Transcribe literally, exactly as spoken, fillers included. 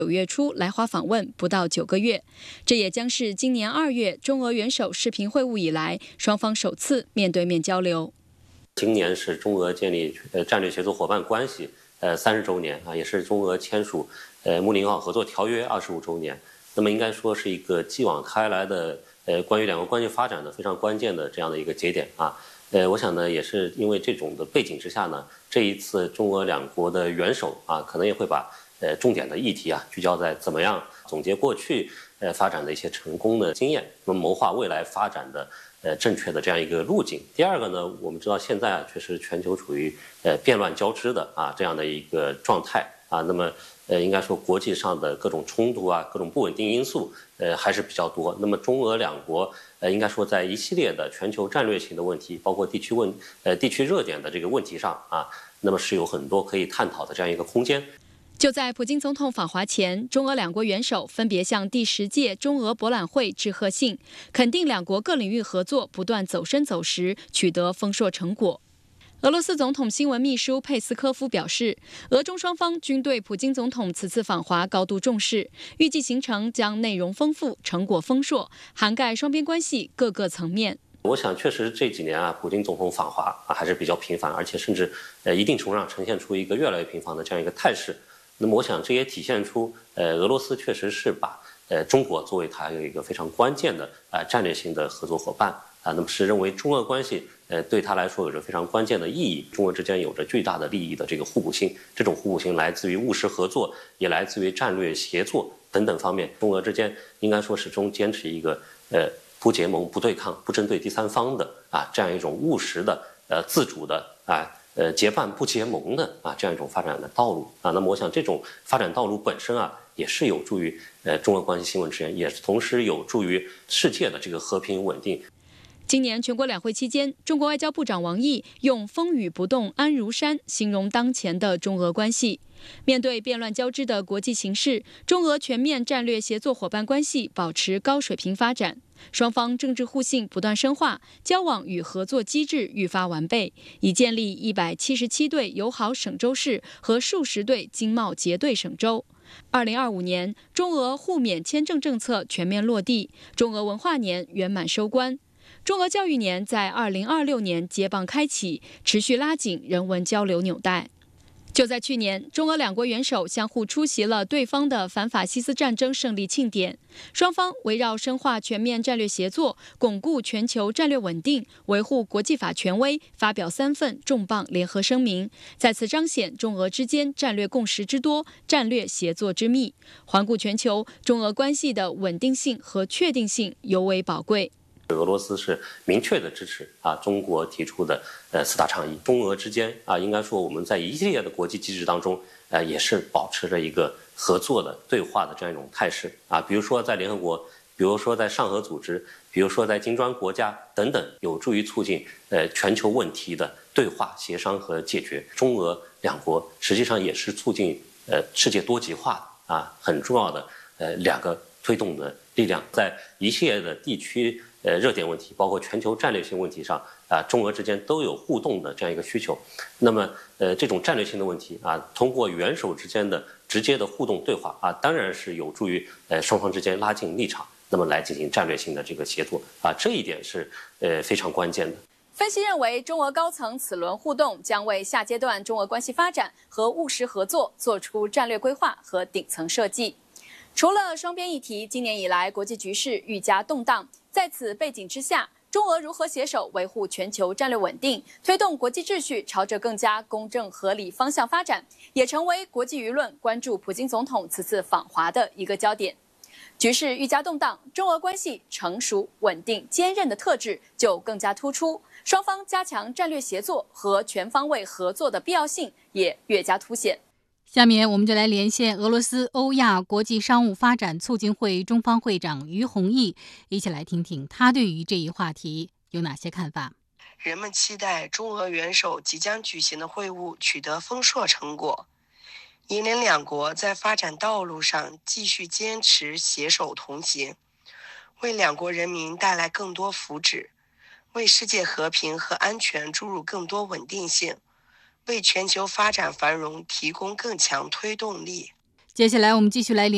九月初来华访问不到九个月，这也将是今年二月中俄元首视频会晤以来双方首次面对面交流。 今年是中俄建立呃战略协作伙伴关系呃三十周年啊，也是中俄签署呃睦邻友好合作条约二十五周年。那么应该说是一个继往开来的呃关于两国关系发展的非常关键的这样的一个节点啊。呃，我想呢，也是因为这种的背景之下呢，这一次中俄两国的元首啊，可能也会把呃重点的议题啊聚焦在怎么样总结过去呃发展的一些成功的经验，那么谋划未来发展的呃正确的这样一个路径。第二个呢，我们知道现在啊，确实全球处于呃变乱交织的啊这样的一个状态啊，那么呃应该说国际上的各种冲突啊，各种不稳定因素呃还是比较多。那么中俄两国呃应该说在一系列的全球战略性的问题，包括地区问呃地区热点的这个问题上啊，那么是有很多可以探讨的这样一个空间。 就在普京总统访华前，中俄两国元首分别向第十届中俄博览会致贺信，肯定两国各领域合作不断走深走实，取得丰硕成果。俄罗斯总统新闻秘书佩斯科夫表示，俄中双方均对普京总统此次访华高度重视，预计行程将内容丰富、成果丰硕，涵盖双边关系各个层面。 我想，确实这几年啊，普京总统访华啊还是比较频繁，而且甚至呃一定程度上呈现出一个越来越频繁的这样一个态势。那么，我想这也体现出呃俄罗斯确实是把呃中国作为它有一个非常关键的啊、呃、战略性的合作伙伴啊，那么是认为中俄关系呃对他来说有着非常关键的意义，中俄之间有着巨大的利益的这个互补性，这种互补性来自于务实合作，也来自于战略协作等等方面。中俄之间应该说始终坚持一个呃不结盟、不对抗、不针对第三方的啊这样一种务实的呃自主的啊。呃，结伴不结盟的啊，这样一种发展的道路啊，那么我想这种发展道路本身啊，也是有助于呃中俄关系新闻之源，也同时有助于世界的这个和平稳定。 今年全国两会期间，中国外交部长王毅用“风雨不动安如山”形容当前的中俄关系。面对变乱交织的国际形势，中俄全面战略协作伙伴关系保持高水平发展，双方政治互信不断深化，交往与合作机制愈发完备，已建立一百七十七对友好省州市和数十对经贸结对省州。二零二五年，中俄互免签证政策全面落地，中俄文化年圆满收官。中俄教育年在二零二六年接棒开启，持续拉紧人文交流纽带。就在去年，中俄两国元首相互出席了对方的反法西斯战争胜利庆典，双方围绕深化全面战略协作、巩固全球战略稳定、维护国际法权威，发表三份重磅联合声明，再次彰显中俄之间战略共识之多、战略协作之密。环顾全球，中俄关系的稳定性和确定性尤为宝贵。 俄罗斯是明确的支持啊中国提出的呃四大倡议，中俄之间啊应该说我们在一系列的国际机制当中，呃也是保持着一个合作的对话的这样一种态势啊，比如说在联合国，比如说在上合组织，比如说在金砖国家等等，有助于促进呃全球问题的对话、协商和解决。中俄两国实际上也是促进呃世界多极化的啊很重要的呃两个推动的力量，在一系列的地区。呃，热点问题，包括全球战略性问题上啊，中俄之间都有互动的这样一个需求。那么，呃，这种战略性的问题啊，通过元首之间的直接的互动对话啊，当然是有助于呃双方之间拉近立场，那么来进行战略性的这个协作啊，这一点是呃非常关键的。 分析认为，中俄高层此轮互动将为下阶段中俄关系发展和务实合作做出战略规划和顶层设计。除了双边议题，今年以来国际局势愈加动荡。在此背景之下，中俄如何携手维护全球战略稳定，推动国际秩序朝着更加公正合理方向发展，也成为国际舆论关注普京总统此次访华的一个焦点。局势愈加动荡，中俄关系成熟、稳定、坚韧的特质就更加突出，双方加强战略协作和全方位合作的必要性也越加凸显。 下面我们就来连线俄罗斯欧亚国际商务发展促进会中方会长于宏毅，一起来听听他对于这一话题有哪些看法。 人们期待中俄元首即将举行的会晤取得丰硕成果，引领两国在发展道路上继续坚持携手同行，为两国人民带来更多福祉，为世界和平和安全注入更多稳定性，为全球发展繁荣提供更强推动力。 接下来我们继续来连